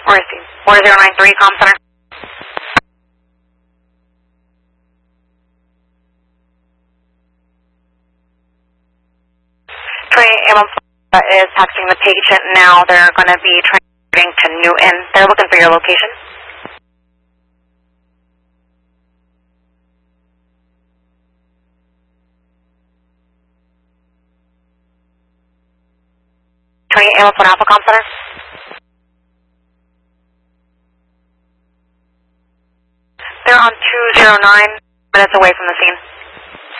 Or is it 4093 Comm Center? Ambulance is texting the patient now. They're going to be transferring to Newton. They're looking for your location. Ambulance 1 Alpha Comm Center. They're on 209 minutes away from the scene.